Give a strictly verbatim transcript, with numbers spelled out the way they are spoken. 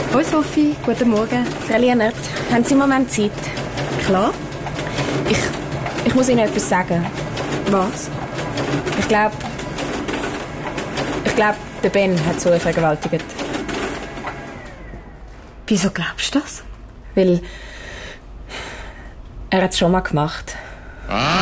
Hoi Sophie, guten Morgen. Frau Lienert, haben Sie einen Moment Zeit? Klar. Ich, ich muss Ihnen etwas sagen. Was? Ich glaube, ich glaube, der Ben hat Zoe vergewaltigt. Wieso glaubst du das? Weil er hat es schon mal gemacht.